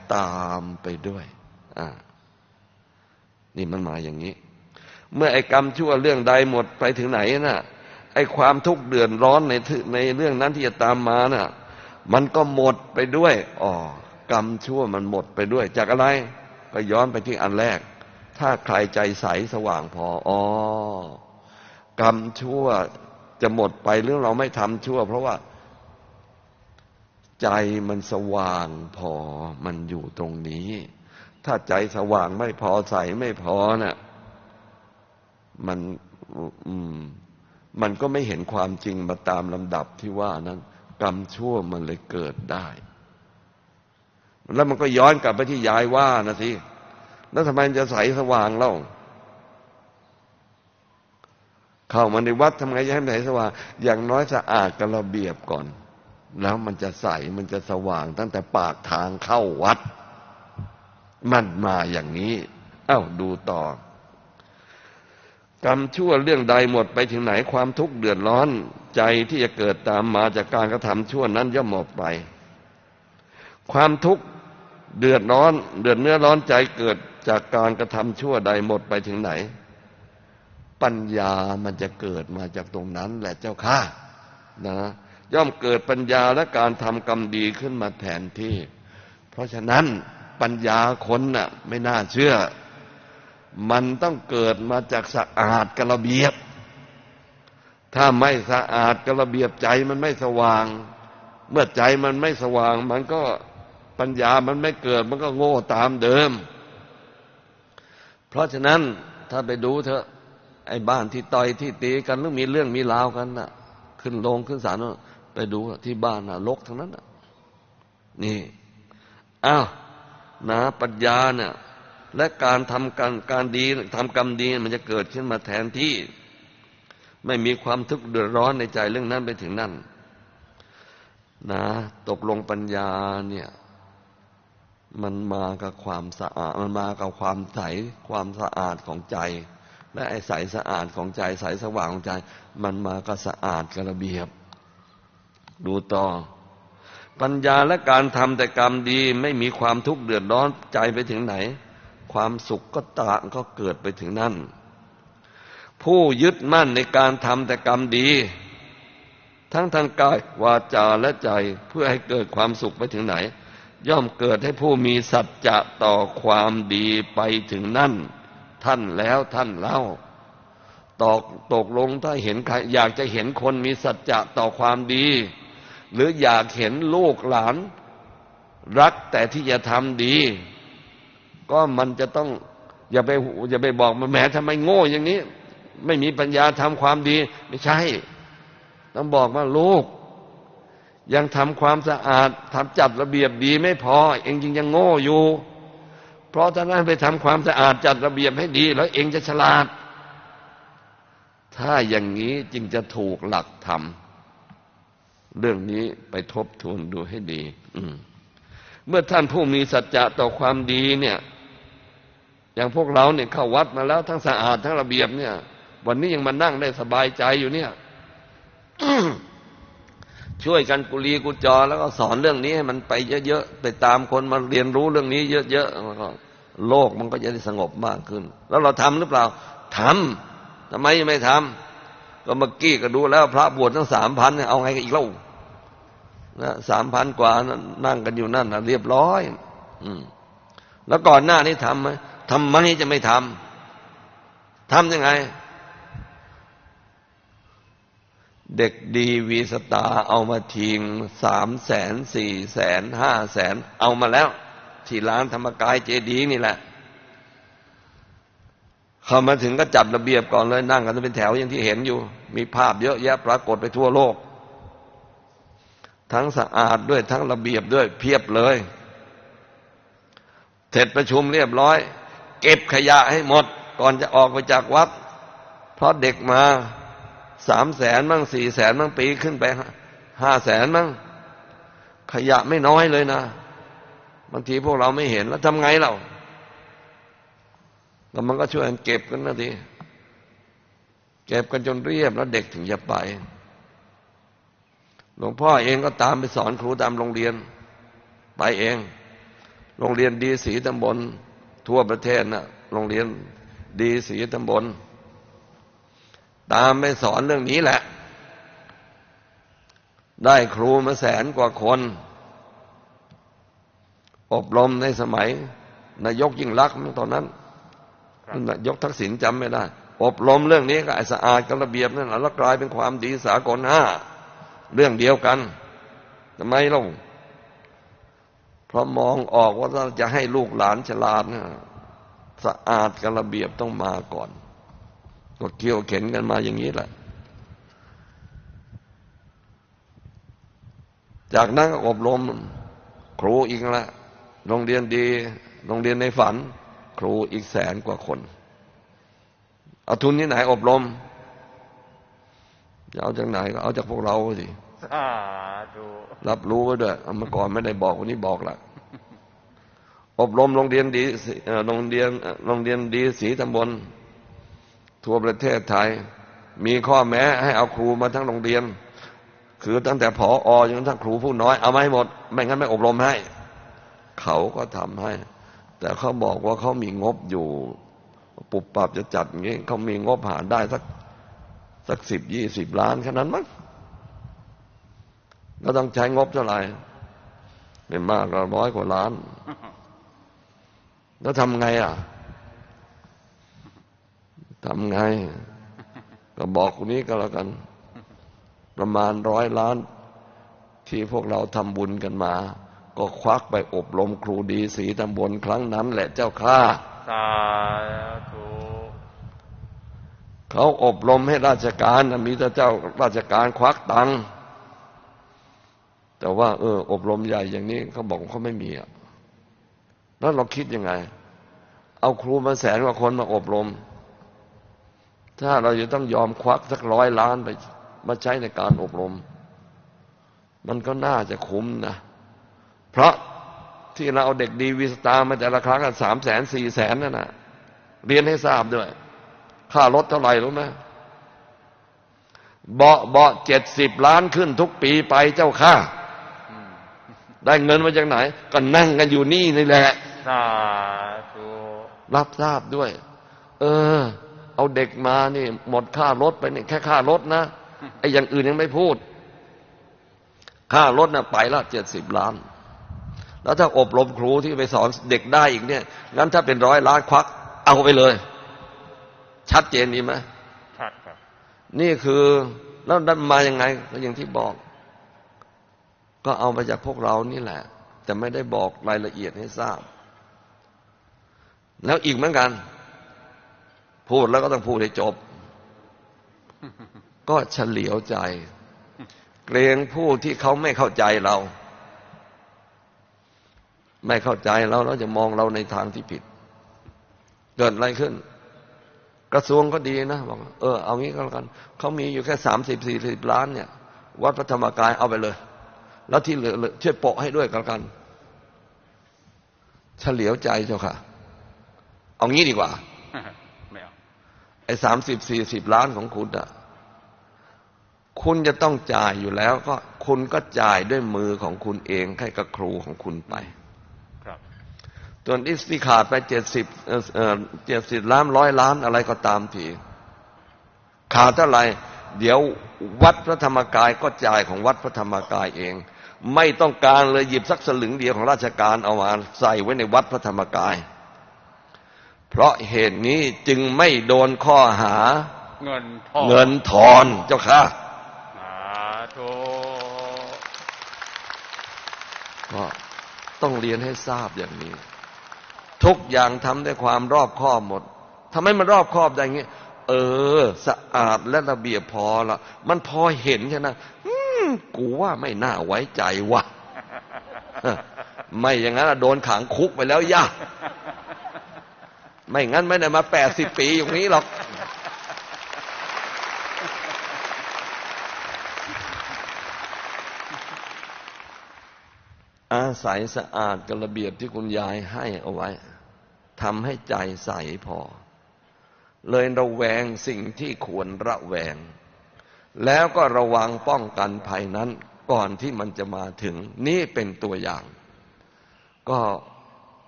ตามไปด้วยนี่มันมาอย่างนี้เมื่อไอ้กรรมชั่วเรื่องใดหมดไปถึงไหนน่ะไอ้ความทุกข์เดือดร้อนในเรื่องนั้นที่จะตามมาน่ะมันก็หมดไปด้วยกรรมชั่วมันหมดไปด้วยจากอะไรก็ย้อนไปที่อันแรกถ้าใครใจใสสว่างพอกรรมชั่วจะหมดไปหรือเราไม่ทำชั่วเพราะว่าใจมันสว่างพอมันอยู่ตรงนี้ถ้าใจสว่างไม่พอใสไม่พอน่ะมันก็ไม่เห็นความจริงมาตามลำดับที่ว่านั้นกรรมชั่วมันเลยเกิดได้แล้วมันก็ย้อนกลับไปที่ยายว่านะสิแล้วทำไมจะใสสว่างเล่าเข้ามาในวัดทำไงจะให้มันใสสว่างอย่างน้อยสะอาดกับระเบียบก่อนแล้วมันจะใสมันจะสว่างตั้งแต่ปากทางเข้าวัดมันมาอย่างนี้ดูต่อกรรมชั่วเรื่องใดหมดไปถึงไหนความทุกข์เดือดร้อนใจที่จะเกิดตามมาจากการกระทำชั่วนั้นย่อมหมดไปความทุกข์เดือดเนื้อร้อนใจเกิดจากการกระทำชั่วใดหมดไปถึงไหนปัญญามันจะเกิดมาจากตรงนั้นแหละเจ้าค่ะนะย่อมเกิดปัญญาและการทำกรรมดีขึ้นมาแทนที่เพราะฉะนั้นปัญญาคนน่ะไม่น่าเชื่อมันต้องเกิดมาจากสะอาดกับระเบียบถ้าไม่สะอาดกับระเบียบใจมันไม่สว่างเมื่อใจมันไม่สว่างมันก็ปัญญามันไม่เกิดมันก็โง่ตามเดิมเพราะฉะนั้นถ้าไปดูเถอะไอ้บ้านที่ต่อยที่ตีกันหรือมีเรื่องมีราวกันน่ะขึ้นโรงขึ้นศาลไปดูที่บ้านน่ะรกทั้งนั้นน่ะนี่ปัญญาเนี่ยและการทำการดีทำกรรมดีมันจะเกิดขึ้นมาแทนที่ไม่มีความทุกข์เดือดร้อนในใจเรื่องนั้นไปถึงนั่นตกลงปัญญาเนี่ยมันมากับความสะอาดมันมากับความใสความสะอาดของใจและไอ้ใสสะอาดของใจใสสว่างของใจมันมากับสะอาดกับระเบียบดูต่อปัญญาและการทำแต่กรรมดีไม่มีความทุกข์เดือดร้อนใจไปถึงไหนความสุขก็เกิดไปถึงนั่นผู้ยึดมั่นในการทำแต่กรรมดีทั้งทางกายวาจาและใจเพื่อให้เกิดความสุขไปถึงไหนย่อมเกิดให้ผู้มีสัจจะต่อความดีไปถึงนั่นท่านแล้วท่านเล่าตกลงถ้าเห็นใครอยากจะเห็นคนมีสัจจะต่อความดีหรืออยากเห็นลูกหลานรักแต่ที่จะทำดีก็มันจะต้องอย่าไปบอกมันแหมทำไมโง่อย่างนี้ไม่มีปัญญาทำความดีไม่ใช่ต้องบอกว่าลูกยังทำความสะอาดทำจัดระเบียบดีไม่พอเองยังโง่อยู่เพราะถ้านั้นไปทำความสะอาดจัดระเบียบให้ดีแล้วเองจะฉลาดถ้าอย่างนี้จึงจะถูกหลักธรรมเรื่องนี้ไปทบทวนดูให้ดีเมื่อท่านผู้มีสัจจะต่อความดีเนี่ยอย่างพวกเราเนี่ยเข้าวัดมาแล้วทั้งสะอาดทั้งระเบียบเนี่ยวันนี้ยังมานั่งได้สบายใจอยู่เนี่ย ช่วยกันกุลีกุจอแล้วก็สอนเรื่องนี้ให้มันไปเยอะๆไปตามคนมาเรียนรู้เรื่องนี้เยอะๆโลกมันก็จะได้สงบมากขึ้นแล้วเราทำหรือเปล่าทำไมยังไม่ทำก็เมื่อกี้ก็ดูแล้วพระบวชตั้ง 3,000 เนี่ยเอาไงกันอีกเล่านะ 3,000 กว่านั่งกันอยู่นั่นนะเรียบร้อยแล้วก่อนหน้านี้ทำไหมทำไมจะไม่ทำยังไงเด็กดีวีสตาเอามาทิ้ง300,000 400,000 500,000เอามาแล้วที่ร้านธรรมกายเจดีย์นี่แหละเข้ามาถึงก็จัดระเบียบก่อนเลยนั่งกันเป็นแถวอย่างที่เห็นอยู่มีภาพเยอะแยะปรากฏไปทั่วโลกทั้งสะอาดด้วยทั้งระเบียบด้วยเพียบเลยเสร็จประชุมเรียบร้อยเก็บขยะให้หมดก่อนจะออกไปจากวัดเพราะเด็กมา300,000 มั่ง 400,000 มั่งปีขึ้นไป500,000 มั่งขยะไม่น้อยเลยนะบางทีพวกเราไม่เห็นแล้วทำไงเราแล้วมันก็ช่วยกันเก็บกันนะทีเก็บกันจนเรียบแล้วเด็กถึงจะไปหลวงพ่อเองก็ตามไปสอนครูตามโรงเรียนไปเองโรงเรียนดีสีตำบลทั่วประเทศน่ะโรงเรียนดีสีตำบลตามไปสอนเรื่องนี้แหละได้ครูมาแสนกว่าคนอบรมในสมัยนายกยิ่งลักษณ์ตอนนั้นนายกทักษิณจำไม่ได้อบรมเรื่องนี้ก็สะอาดกับระเบียบนั่นแหละแล้วกลายเป็นความดีสากล5เรื่องเดียวกันทำไมล่ะเพราะมองออกว่าถ้าจะให้ลูกหลานฉลาดนะสะอาดกับระเบียบต้องมาก่อนก็เกี่ยวเข็นกันมาอย่างนี้แหละจากนั้นก็อบรมครูอีกละโรงเรียนดีโรงเรียนในฝันครูอีกแสนกว่าคนเอาทุนที่ไหนอบรมจะเอาจากไหนก็เอาจากพวกเราสิรับรู้ไว้ด้วยเมื่อก่อนไม่ได้บอกวันนี้บอกละอบรมโรงเรียนดีโรงเรียนดีสีตำบลทั่วประเทศไทยมีข้อแม้ให้เอาครูมาทั้งโรงเรียนคือตั้งแต่ผอ.จนทั้งครูผู้น้อยเอามาให้หมดไม่งั้นไม่อบรมให้เขาก็ทำให้แต่เขาบอกว่าเขามีงบอยู่ปุบปับจะจัดอย่างนี้เขามีงบหาได้สัก10-20 ล้านแค่นั้นมั้งก็ต้องใช้งบเท่าไหร่ไม่มากก็100 กว่าล้านแล้วทำไงทำไงก็บอกคนนี้ก็แล้วกันประมาณ100 ล้านที่พวกเราทำบุญกันมาก็ควักไปอบรมครูดีสีตำบลครั้งนั้นแหละเจ้าข้าสาธุเขาอบรมให้ราชการมีแต่เจ้าราชการควักตังค์แต่ว่าอบรมใหญ่อย่างนี้เขาบอกเขาไม่มีแล้วเราคิดยังไงเอาครูมาแสนกว่าคนมาอบรมถ้าเราจะต้องยอมควักสัก100 ล้านไปมาใช้ในการอบรมมันก็น่าจะคุ้มนะเพราะที่เราเอาเด็กดีวีสตาร์มาแต่ละครั้งกัน300,000-400,000นั่นน่ะเรียนให้ทราบด้วยค่ารถเท่าไหร่รู้ไหมเบาะ70 ล้านขึ้นทุกปีไปเจ้าข้าได้เงินมาจากไหนก็นั่งกันอยู่นี่แหละสาธุรับทราบด้วยเอาเด็กมานี่หมดค่ารถไปนี่แค่ค่ารถนะไอ้อย่างอื่นยังไม่พูดค่ารถน่ะไปละ70 ล้านแล้วถ้าอบรมครูที่ไปสอนเด็กได้อีกเนี่ยงั้นถ้าเป็น100 ล้านควักเอาไปเลยชัดเจนดีไหมชัดครับนี่คือแล้วดันมายังไงก็อย่างที่บอกก็เอามาจากพวกเรานี่แหละแต่ไม่ได้บอกรายละเอียดให้ทราบแล้วอีกเหมือนกันพูดแล้วก็ต้องพูดให้จบก็เฉลียวใจเกรงผู้ที่เขาไม่เข้าใจเราไม่เข้าใจเราจะมองเราในทางที่ผิดเกิดอะไรขึ้นกระทรวงก็ดีนะบอกเอางี้ก็แล้วกันเขามีอยู่แค่30-40 ล้านเนี่ยวัดพระธรรมกายเอาไปเลยแล้วที่เหลือช่วยโปะให้ด้วยกันเฉลียวใจเจ้าค่ะเอางี้ดีกว่าไม่เอาไอ้30-40 ล้านของคุณคุณจะต้องจ่ายอยู่แล้วก็คุณก็จ่ายด้วยมือของคุณเองให้กับครูของคุณไปครับส่วนที่ขาดไป70 ล้าน100 ล้านอะไรก็ตามทีขาดเท่าไหร่เดี๋ยววัดพระธรรมกายก็จ่ายของวัดพระธรรมกายเองไม่ต้องการเลยหยิบสักสลึงเดียวของราชการเอามาใส่ไว้ในวัดพระธรรมกายเพราะเหตุนี้จึงไม่โดนข้อหาเงินทอนเจ้าค่ะก็ต้องเรียนให้ทราบอย่างนี้ทุกอย่างทำด้วยความรอบคอบหมดทำให้มันรอบคอบได้อย่างนี้สะอาดและระเบียบพอละมันพอเห็นใช่ไหมกูว่าไม่น่าไว้ใจว่ะไม่อย่างนั้นโดนขังคุกไปแล้วย่าไม่งั้นไม่ได้มา80 ปีอย่างนี้หรอกอาศัยสะอาดกับระเบียบที่คุณยายให้เอาไว้ทำให้ใจใสพอเลยระแวงสิ่งที่ควรระแวงแล้วก็ระวังป้องกันภัยนั้นก่อนที่มันจะมาถึงนี่เป็นตัวอย่างก็